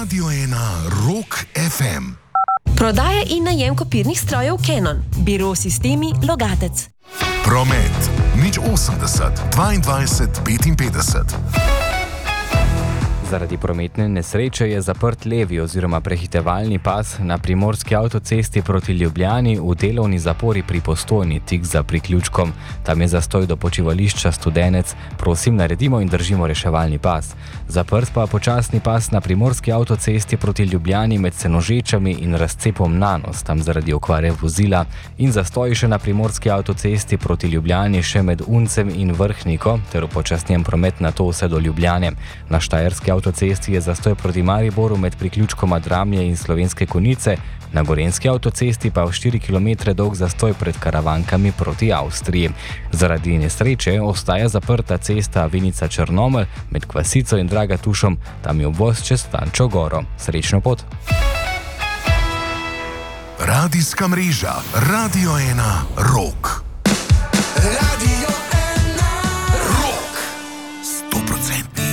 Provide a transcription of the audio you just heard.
Radio 1 Rock FM. Prodaja in najem kopirnih strojev Canon. Biro Sistemi Logatec. Promet 080 22 55. Zaradi prometne nesreče je zaprt levi oziroma prehitevalni pas na primorski avtocesti proti Ljubljani v delovni zapori pri Postojni, tik za priključkom. Tam je zastoj do počivališča Studenec. Prosim, naredimo in držimo reševalni pas. Zaprt pa počasni pas na primorski avtocesti proti Ljubljani med Senožečami in razcepom Nanos, tam zaradi okvare vozila. In zastoj še na primorski avtocesti proti Ljubljani še med Uncem in Vrhniko, ter upočasnjen promet na to vse do Ljubljane. Na štajerski avtocesti je zastoj proti Mariboru med priključkoma Dramlje in Slovenske Konjice, na gorenjski avtocesti pa v 4 km dolg zastoj pred Karavankami proti Avstriji. Zaradi nesreče ostaja zaprta cesta Vinica Črnomelj med Kvasico in Dragatušom, tam je obvoz čez Stančjo goro. Srečno pot! Radijska mreža Radio 1 Rock. Radio